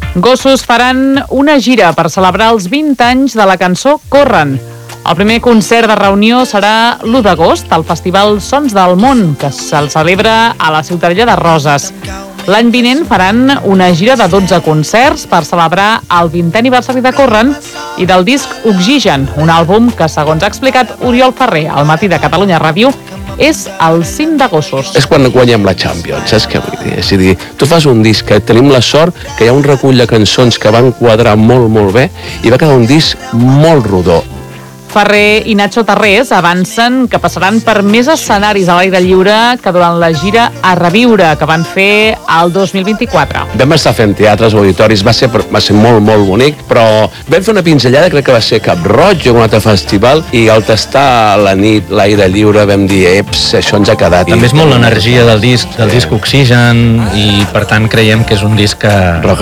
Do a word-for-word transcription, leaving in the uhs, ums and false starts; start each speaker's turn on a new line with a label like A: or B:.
A: Gossos faran una gira per celebrar els vint anys de la cançó Corren. El primer concert de reunió serà l'u d'agost al Festival Sons del Món, que se'l celebra a la Ciutadella de Roses. L'any vinent faran una gira de dotze concerts per celebrar el vintè aniversari de Corren i del disc Oxigen, un àlbum que, segons ha explicat Oriol Ferrer al Matí de Catalunya Ràdio, és el cim de Gossos.
B: És quan guanyem la Champions, saps què vull dir? És a dir, tu fas un disc que tenim la sort que hi ha un recull de cançons que van quadrar molt, molt bé i va quedar un disc molt rodó.
A: Ferrer i Nacho Tarrés avancen que passaran per més escenaris a l'aire lliure que durant la gira A Reviure, que van fer el dos mil vint-i-quatre.
B: Vam estar fent teatres, auditoris, va ser, va ser molt, molt bonic, però vam fer una pinzellada, crec que va ser Cap Roig o un altre festival, i al tastar la nit, l'aire lliure, vam dir, eps, això ens ha quedat.
C: També és molt l'energia del disc, del disc Oxigen, i per tant creiem que és un disc que...